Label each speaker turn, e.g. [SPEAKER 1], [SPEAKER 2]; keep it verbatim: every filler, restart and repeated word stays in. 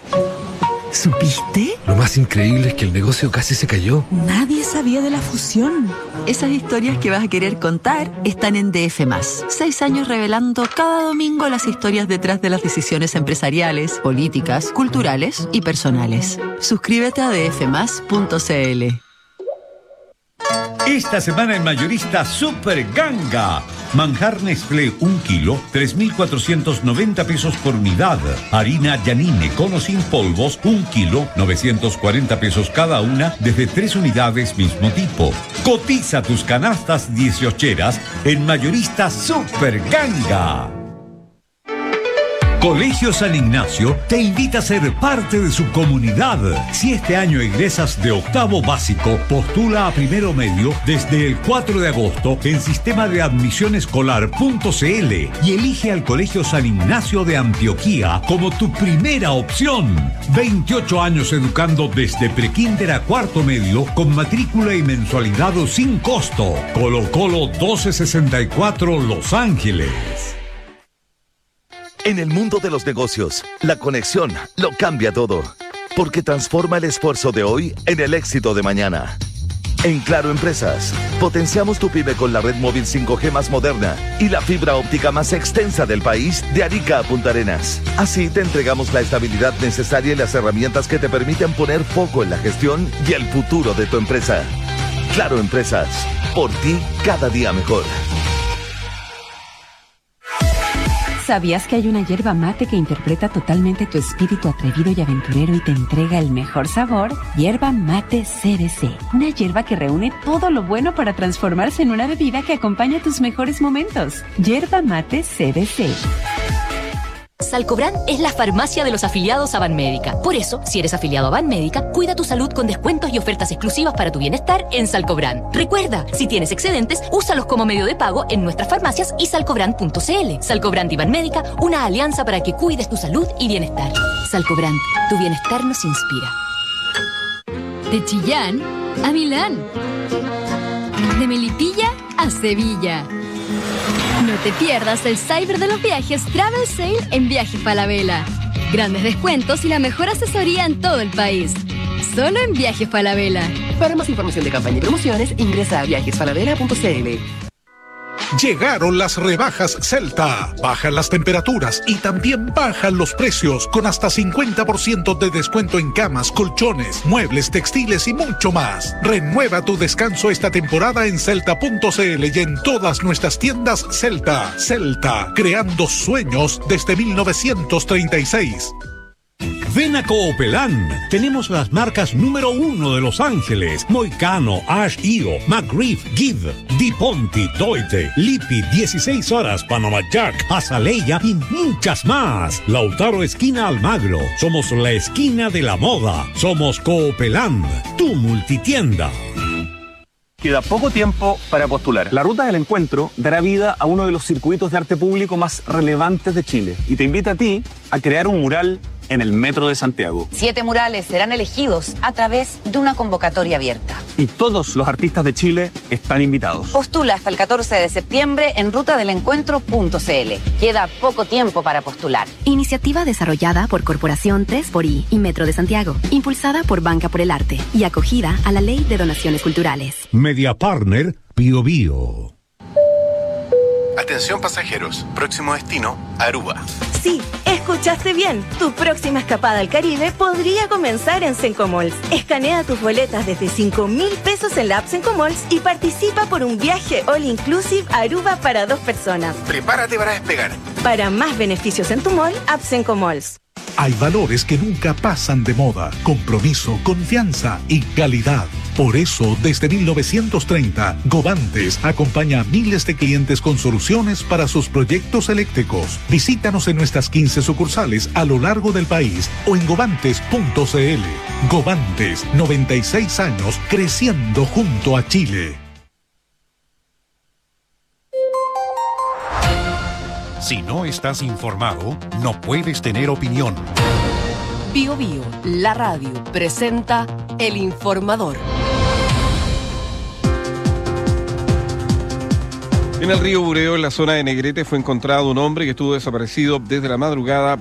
[SPEAKER 1] ¿Supiste?
[SPEAKER 2] Lo más increíble es que el negocio casi se cayó.
[SPEAKER 1] Nadie sabía de la fusión.
[SPEAKER 3] Esas historias que vas a querer contar están en D F más. Seis años revelando cada domingo las historias detrás de las decisiones empresariales, políticas, culturales y personales. Suscríbete a d f más punto c l.
[SPEAKER 4] Esta semana en Mayorista Super Ganga. Manjar Nestlé un kilo, tres mil cuatrocientos noventa pesos por unidad. Harina Yanine con o sin polvos, un kilo, novecientos cuarenta pesos cada una, desde tres unidades mismo tipo. Cotiza tus canastas dieciocheras en Mayorista Super Ganga. Colegio San Ignacio te invita a ser parte de su comunidad. Si este año egresas de octavo básico, postula a primero medio desde el cuatro de agosto en sistema de admisión escolar punto c l y elige al Colegio San Ignacio de Antioquía como tu primera opción. veintiocho años educando desde prekinder a cuarto medio con matrícula y mensualidad sin costo. Colo Colo doce sesenta y cuatro Los Ángeles.
[SPEAKER 5] En el mundo de los negocios, la conexión lo cambia todo, porque transforma el esfuerzo de hoy en el éxito de mañana. En Claro Empresas, potenciamos tu pyme con la red móvil cinco G más moderna y la fibra óptica más extensa del país de Arica a Punta Arenas. Así te entregamos la estabilidad necesaria y las herramientas que te permiten poner foco en la gestión y el futuro de tu empresa. Claro Empresas, por ti cada día mejor.
[SPEAKER 6] ¿Sabías que hay una yerba mate que interpreta totalmente tu espíritu atrevido y aventurero y te entrega el mejor sabor? Yerba Mate C B C. Una yerba que reúne todo lo bueno para transformarse en una bebida que acompaña tus mejores momentos. Yerba Mate C B C.
[SPEAKER 7] Salcobran es la farmacia de los afiliados a Banmédica. Por eso, si eres afiliado a Banmédica, cuida tu salud con descuentos y ofertas exclusivas para tu bienestar en Salcobran. Recuerda, si tienes excedentes, úsalos como medio de pago en nuestras farmacias y salcobran punto c l. Salcobran y Banmédica, una alianza para que cuides tu salud y bienestar. Salcobran, tu bienestar nos inspira.
[SPEAKER 8] De Chillán a Milán. De Melipilla a Sevilla. No te pierdas el Cyber de los Viajes Travel Sale en Viajes Falabella. Grandes descuentos y la mejor asesoría en todo el país. Solo en Viajes Falabella.
[SPEAKER 9] Para más información de campaña y promociones, ingresa a viajes falabella punto c l.
[SPEAKER 10] Llegaron las rebajas Celta. Bajan las temperaturas y también bajan los precios con hasta cincuenta por ciento de descuento en camas, colchones, muebles, textiles y mucho más. Renueva tu descanso esta temporada en celta punto c l y en todas nuestras tiendas Celta. Celta, creando sueños desde mil novecientos treinta y seis.
[SPEAKER 4] Ven a Coopelán. Tenemos las marcas número uno de Los Ángeles: Moicano, Ash I O, McGriff, Give, Di Ponti, Doite, Lippi, dieciséis horas, Panama Jack, Azaleia y muchas más. Lautaro esquina Almagro. Somos la esquina de la moda. Somos Coopelán, tu multitienda.
[SPEAKER 11] Queda poco tiempo para postular. La Ruta del Encuentro dará vida a uno de los circuitos de arte público más relevantes de Chile y te invita a ti a crear un mural en el Metro de Santiago.
[SPEAKER 12] Siete murales serán elegidos a través de una convocatoria abierta.
[SPEAKER 11] Y todos los artistas de Chile están invitados.
[SPEAKER 12] Postula hasta el catorce de septiembre en ruta del encuentro punto c l. Queda poco tiempo para postular.
[SPEAKER 13] Iniciativa desarrollada por Corporación tres por I y Metro de Santiago, impulsada por Banca por el Arte y acogida a la Ley de Donaciones Culturales.
[SPEAKER 4] Media Partner Bio Bio.
[SPEAKER 14] Atención pasajeros, próximo destino, Aruba.
[SPEAKER 15] Sí, escuchaste bien. Tu próxima escapada al Caribe podría comenzar en Sencomalls. Escanea tus boletas desde cinco mil pesos en la app Sencomalls y participa por un viaje all inclusive a Aruba para dos personas.
[SPEAKER 14] Prepárate para despegar.
[SPEAKER 15] Para más beneficios en tu mall, app Sencomalls.
[SPEAKER 10] Hay valores que nunca pasan de moda: compromiso, confianza y calidad. Por eso, desde mil novecientos treinta, Govantes acompaña a miles de clientes con soluciones para sus proyectos eléctricos. Visítanos en nuestras quince sucursales a lo largo del país o en govantes punto c l. Govantes, noventa y seis años creciendo junto a Chile.
[SPEAKER 16] Si no estás informado, no puedes tener opinión.
[SPEAKER 17] Bio Bio, la radio, presenta El Informador.
[SPEAKER 18] En el río Bureo, en la zona de Negrete, fue encontrado un hombre que estuvo desaparecido desde la madrugada